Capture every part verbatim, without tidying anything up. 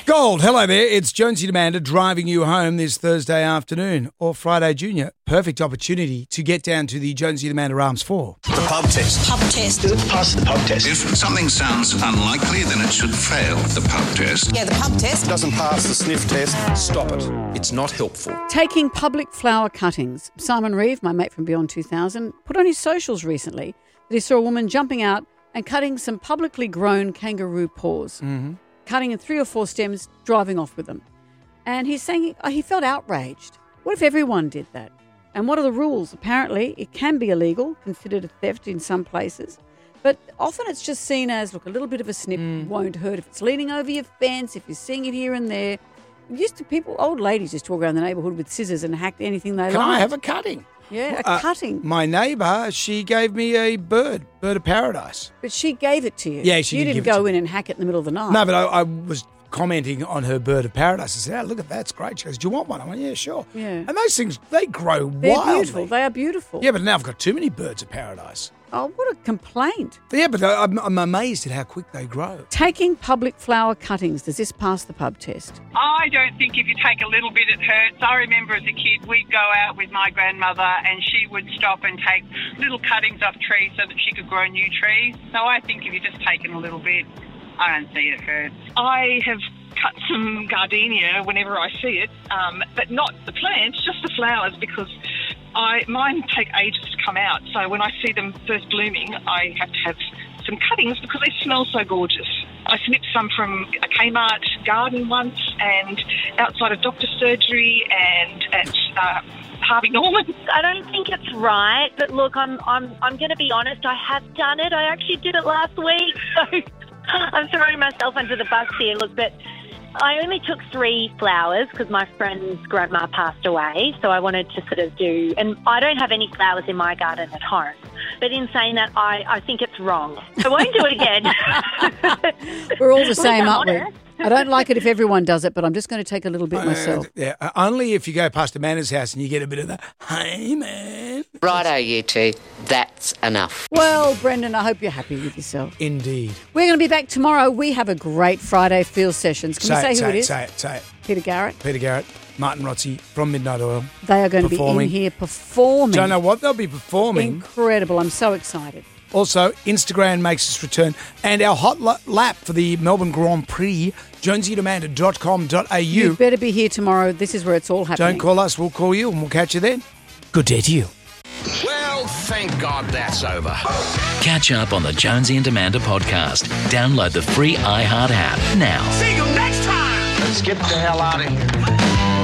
Gold, hello there. It's Jonesy Demander driving you home this Thursday afternoon or Friday Junior. Perfect opportunity to get down to the Jonesy Demander Arms four. The pub test. Pub test. Let's pass the pub test. If something sounds unlikely, then it should fail the pub test. Yeah, the pub test. Doesn't pass the sniff test. Stop it. It's not helpful. Taking public flower cuttings. Simon Reeve, my mate from Beyond two thousand, put on his socials recently that he saw a woman jumping out and cutting some publicly grown kangaroo paws. Mm-hmm. Cutting in three or four stems, driving off with them. And he's saying he, oh, he felt outraged. What if everyone did that? And what are the rules? Apparently, it can be illegal, considered a theft in some places. But often it's just seen as, look, a little bit of a snip mm. won't hurt. If it's leaning over your fence, if you're seeing it here and there. Used to people, old ladies just walk around the neighbourhood with scissors and hack anything they like. Can I have a cutting? Yeah, a uh, cutting. My neighbour, she gave me a bird, bird of paradise. But she gave it to you. Yeah, she You did didn't give it go to in and hack it in the middle of the night. No, but I, I was commenting on her bird of paradise. I said, oh, look at that, it's great. She goes, do you want one? I went, yeah, sure. Yeah. And those things, they grow They're wildly. beautiful. They are beautiful. Yeah, but now I've got too many birds of paradise. Oh, what a complaint. Yeah, but I'm, I'm amazed at how quick they grow. Taking public flower cuttings, does this pass the pub test? I don't think if you take a little bit it hurts. I remember as a kid we'd go out with my grandmother and she would stop and take little cuttings off trees so that she could grow new trees. So I think if you're just taking a little bit, I don't see it hurts. I have cut some gardenia whenever I see it, um, but not the plants, just the flowers, because I mine take ages to come out. So when I see them first blooming, I have to have some cuttings because they smell so gorgeous. I snipped some from a Kmart garden once and outside of doctor's surgery and at uh, Harvey Norman. I don't think it's right, but look, I'm I'm I'm going to be honest. I have done it. I actually did it last week, so I'm throwing myself under the bus here. Look, but I only took three flowers because my friend's grandma passed away, so I wanted to sort of do, and I don't have any flowers in my garden at home. But in saying that, I, I think it's wrong. I won't do it again. We're all the same, I'm aren't we? honest. I don't like it if everyone does it, but I'm just going to take a little bit Uh, myself. yeah, uh, only if you go past Amanda's house and you get a bit of the, hey, man. Righto, you two. That's enough. Well, Brendan, I hope you're happy with yourself. Indeed. We're going to be back tomorrow. We have a great Friday Field Sessions. Can say we say it, who say it it, is? say it, say it. Peter Garrett. Peter Garrett, Martin Rotzi from Midnight Oil. They are going to be Performing. in here performing. Don't know what they'll be performing. Incredible. I'm so excited. Also, Instagram makes its return. And our hot la- lap for the Melbourne Grand Prix, jonesy demander dot com dot a u. You better be here tomorrow. This is where it's all happening. Don't call us, we'll call you and we'll catch you then. Good day to you. Well, thank God that's over. Catch up on the Jonesy and Demander podcast. Download the free iHeart app now. See you next time. Let's get the hell out of here.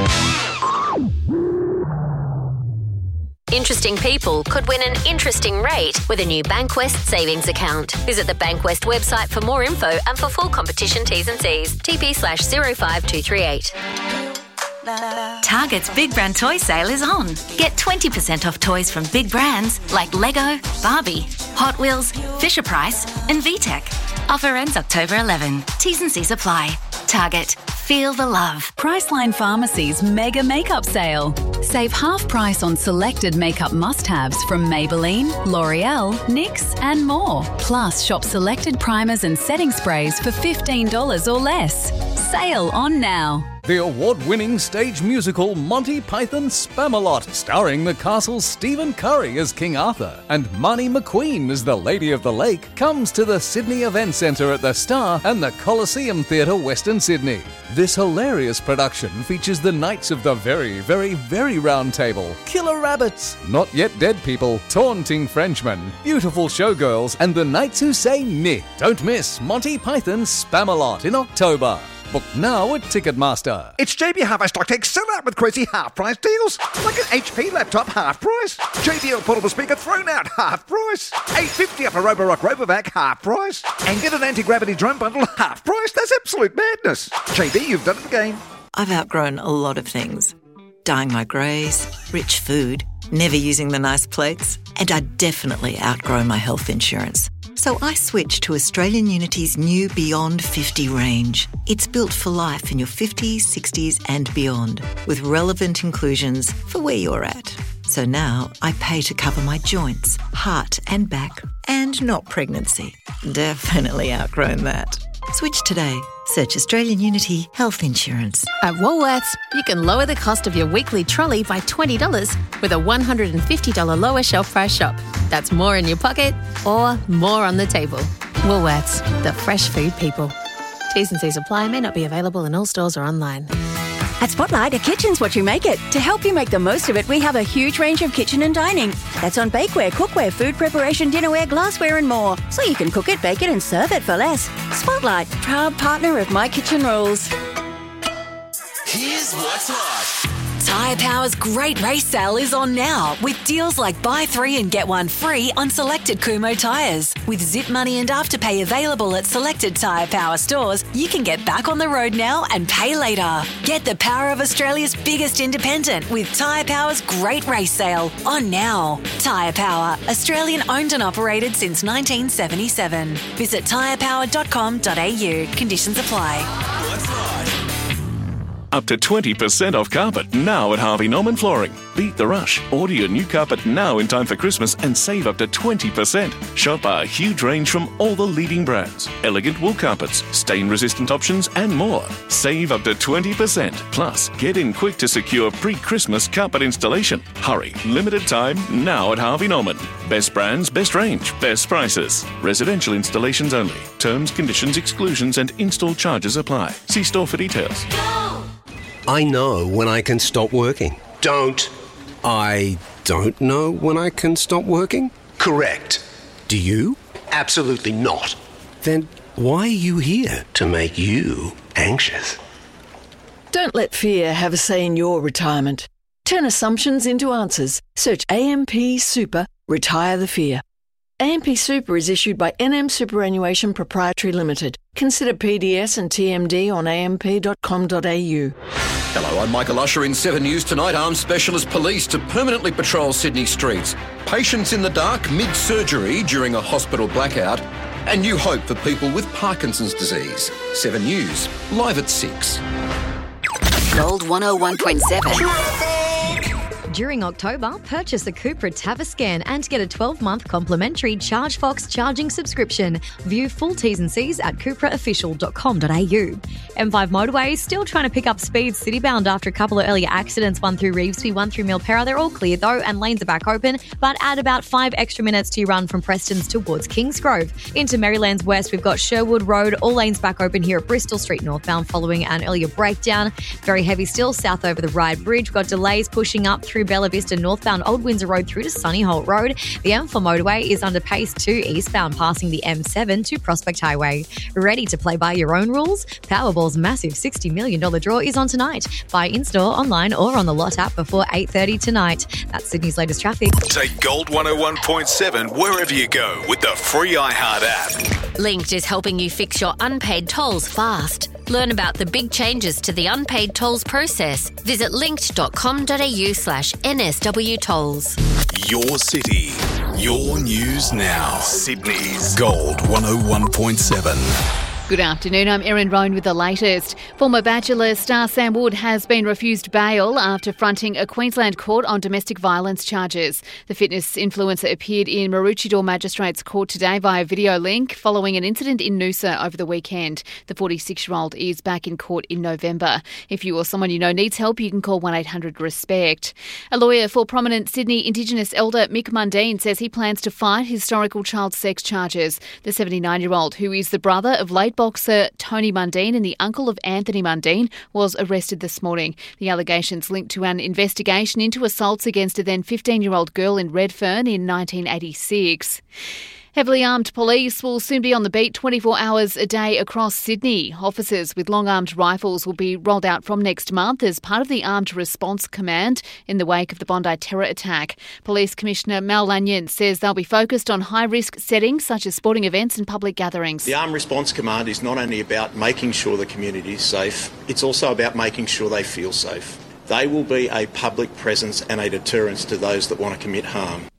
Interesting people could win an interesting rate with a new Bankwest savings account. Visit the Bankwest website for more info and for full competition T's and C's. T P slash zero five two three eight. Target's Big Brand Toy Sale is on. Get twenty percent off toys from big brands like Lego, Barbie, Hot Wheels, Fisher-Price and V TEC. Offer ends October eleventh. T's and C's apply. Target. Feel the love. Priceline Pharmacy's Mega Makeup Sale. Save half price on selected makeup must-haves from Maybelline, L'Oreal, NYX and more. Plus, shop selected primers and setting sprays for fifteen dollars or less. Sale on now. The award-winning stage musical Monty Python Spamalot, starring the castle's Stephen Curry as King Arthur and Marnie McQueen as the Lady of the Lake, comes to the Sydney Event Centre at the Star and the Coliseum Theatre, Western Sydney. This hilarious production features the Knights of the Very, Very, Very Round Table, Killer Rabbits, Not Yet Dead People, Taunting Frenchmen, Beautiful Showgirls, and the Knights Who Say Ni. Don't miss Monty Python Spamalot in October. Book now at Ticketmaster. It's J B Hi-Fi StockTech sell out with crazy half-price deals. Like an H P laptop, half price. J B L portable speaker thrown out, half price. eight fifty up a Roborock Robovac, half price. And get an anti-gravity drone bundle, half price. That's absolute madness. J B, you've done it again. I've outgrown a lot of things. Dyeing my greys, rich food, never using the nice plates, and I definitely outgrown my health insurance. So I switched to Australian Unity's new Beyond fifty range. It's built for life in your fifties, sixties and beyond, with relevant inclusions for where you're at. So now I pay to cover my joints, heart and back, and not pregnancy. Definitely outgrown that. Switch today. Search Australian Unity Health Insurance. At Woolworths, you can lower the cost of your weekly trolley by twenty dollars with a one hundred fifty dollars lower shelf price shop. That's more in your pocket or more on the table. Woolworths, the fresh food people. T's and C's apply, may not be available in all stores or online. At Spotlight, a kitchen's what you make it. To help you make the most of it, we have a huge range of kitchen and dining. That's on bakeware, cookware, food preparation, dinnerware, glassware and more. So you can cook it, bake it and serve it for less. Spotlight, proud partner of My Kitchen Rules. Here's what's hot. Tyre Power's Great Race Sale is on now with deals like buy three and get one free on selected Kumho tyres. With Zip Money and Afterpay available at selected Tyre Power stores, you can get back on the road now and pay later. Get the power of Australia's biggest independent with Tyre Power's Great Race Sale on now. Tyre Power, Australian owned and operated since nineteen seventy-seven. Visit tyre power dot com dot a u. Conditions apply. What's hot? Up to twenty percent off carpet now at Harvey Norman Flooring. Beat the rush. Order your new carpet now in time for Christmas and save up to twenty percent. Shop our huge range from all the leading brands. Elegant wool carpets, stain-resistant options and more. Save up to twenty percent. Plus, get in quick to secure pre-Christmas carpet installation. Hurry. Limited time now at Harvey Norman. Best brands, best range, best prices. Residential installations only. Terms, conditions, exclusions and install charges apply. See store for details. I know when I can stop working. Don't. I don't know when I can stop working? Correct. Do you? Absolutely not. Then why are you here? To make you anxious. Don't let fear have a say in your retirement. Turn assumptions into answers. Search A M P Super, Retire the Fear. A M P Super is issued by N M Superannuation Proprietary Limited. Consider P D S and T M D on a m p dot com dot a u. Hello, I'm Michael Usher in Seven News Tonight. Armed Specialist Police to permanently patrol Sydney streets. Patients in the dark mid-surgery during a hospital blackout. And new hope for people with Parkinson's disease. Seven News, live at six. Gold one oh one point seven. During October, purchase a Cupra Tavascan and get a twelve-month complimentary ChargeFox charging subscription. View full T's and C's at cupra official dot com dot a u. M five motorway is still trying to pick up speed citybound after a couple of earlier accidents, one through Revesby, one through Milperra. They're all clear though and lanes are back open, but add about five extra minutes to your run from Preston's towards Kingsgrove. Into Maryland's west, we've got Sherwood Road, all lanes back open here at Bristol Street northbound following an earlier breakdown. Very heavy still south over the Ryde Bridge. We've got delays pushing up through Bella Vista northbound Old Windsor Road through to Sunnyholt Road. The M four motorway is under pace to eastbound passing the M seven to Prospect Highway. Ready to play by your own rules? Powerball's massive sixty million dollars draw is on tonight. Buy in-store, online or on the Lot app before eight thirty tonight. That's Sydney's latest traffic. Take Gold one oh one point seven wherever you go with the free iHeart app. Linked is helping you fix your unpaid tolls fast. Learn about the big changes to the unpaid tolls process. Visit linked dot com dot a u slash N S W tolls. Your city, your news now. Sydney's Gold one oh one point seven. Good afternoon, I'm Erin Roan with the latest. Former Bachelor star Sam Wood has been refused bail after fronting a Queensland court on domestic violence charges. The fitness influencer appeared in Maroochydore Magistrates Court today via video link following an incident in Noosa over the weekend. The forty-six-year-old is back in court in November. If you or someone you know needs help, you can call one eight hundred RESPECT. A lawyer for prominent Sydney Indigenous elder Mick Mundine says he plans to fight historical child sex charges. The seventy-nine-year-old, who is the brother of late boxer Tony Mundine and the uncle of Anthony Mundine, was arrested this morning. The allegations linked to an investigation into assaults against a then fifteen-year-old girl in Redfern in nineteen eighty-six. Heavily armed police will soon be on the beat twenty-four hours a day across Sydney. Officers with long-armed rifles will be rolled out from next month as part of the Armed Response Command in the wake of the Bondi terror attack. Police Commissioner Mal Lanyon says they'll be focused on high-risk settings such as sporting events and public gatherings. The Armed Response Command is not only about making sure the community is safe, it's also about making sure they feel safe. They will be a public presence and a deterrence to those that want to commit harm.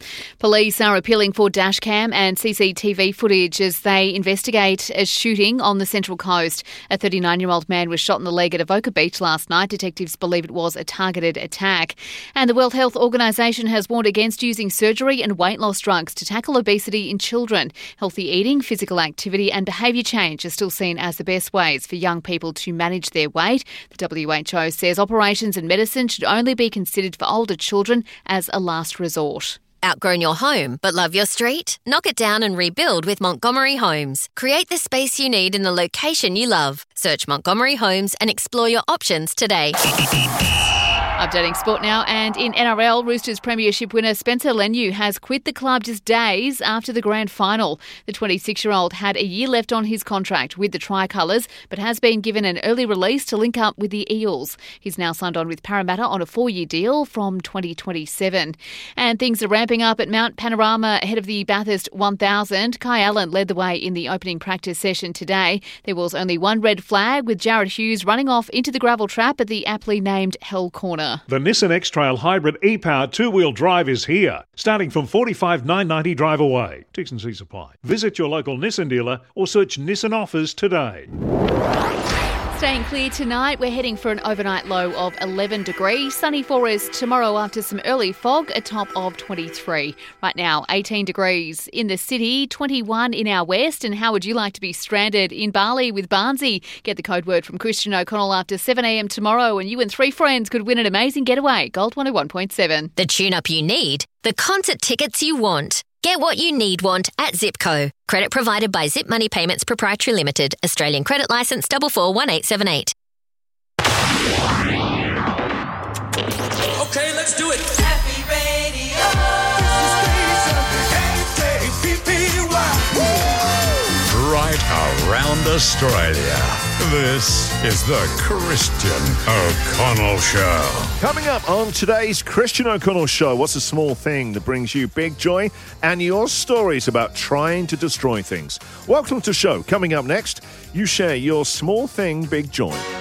Police are appealing for dashcam and C C T V footage as they investigate a shooting on the Central Coast. A thirty-nine-year-old man was shot in the leg at Avoca Beach last night. Detectives believe it was a targeted attack. And the World Health Organisation has warned against using surgery and weight loss drugs to tackle obesity in children. Healthy eating, physical activity and behaviour change are still seen as the best ways for young people to manage their weight. The W H O says operations and medicine should only be considered for older children as a last resort. Outgrown your home but love your street? Knock it down and rebuild with Montgomery Homes. Create the space you need in the location you love. Search Montgomery Homes and explore your options today. Updating sport now, and in N R L, Roosters premiership winner Spencer Leniu has quit the club just days after the grand final. The twenty-six-year-old had a year left on his contract with the Tricolours, but has been given an early release to link up with the Eels. He's now signed on with Parramatta on a four-year deal from twenty twenty-seven. And things are ramping up at Mount Panorama ahead of the Bathurst one thousand. Kai Allen led the way in the opening practice session today. There was only one red flag, with Jared Hughes running off into the gravel trap at the aptly named Hell Corner. The Nissan X-Trail Hybrid e-powered two-wheel drive is here, starting from forty-five thousand nine hundred ninety drive away. T's and C's apply. Visit your local Nissan dealer or search Nissan offers today. Staying clear tonight, we're heading for an overnight low of eleven degrees. Sunny for us tomorrow after some early fog, a top of twenty-three. Right now, eighteen degrees in the city, twenty-one in our west. And how would you like to be stranded in Bali with Barnsey? Get the code word from Christian O'Connell after seven a.m. tomorrow, and you and three friends could win an amazing getaway. Gold one oh one point seven. The tune-up you need, the concert tickets you want. Get what you need want at Zipco. Credit provided by Zip Money Payments Proprietary Limited. Australian credit licence four four one eight seven eight. Okay, let's do it. Happy Radio. This is station right around Australia. This is the Christian O'Connell Show. Coming up on today's Christian O'Connell Show, what's a small thing that brings you big joy, and your stories about trying to destroy things. Welcome to the show. Coming up next, you share your small thing, big joy.